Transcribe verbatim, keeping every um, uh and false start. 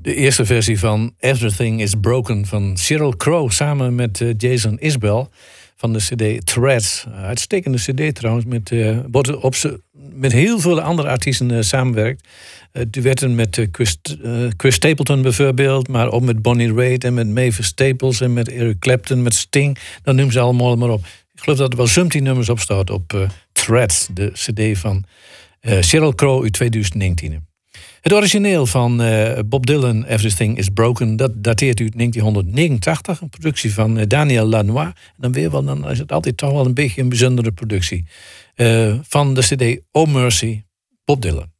De eerste versie van Everything is Broken van Sheryl Crow samen met uh, Jason Isbell van de cd Threads. Uitstekende cd trouwens, met, uh, wordt op ze, met heel veel andere artiesten uh, samenwerkt. Uh, duetten met uh, Chris, uh, Chris Stapleton bijvoorbeeld, maar ook met Bonnie Raitt en met Mavis Staples en met Eric Clapton, met Sting. Dan noemen ze allemaal maar op. Ik geloof dat er wel zeventien nummers op staat op uh, Threads, de cd van uh, Sheryl Crow uit twintig negentien. Het origineel van uh, Bob Dylan, Everything is Broken, dat dateert uit negentien negenentachtig. Een productie van uh, Daniel Lanois. En dan weer wel, dan is het altijd toch wel een beetje een bijzondere productie. Uh, van de cd Oh Mercy, Bob Dylan.